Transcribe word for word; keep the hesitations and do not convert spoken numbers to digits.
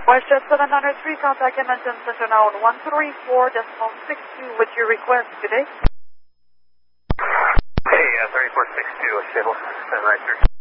WestJet seven hundred three, contact Edmonton Center now on one three four decimal six two. What's your request today? Hey, uh, thirty-four six two, stable, seven right through.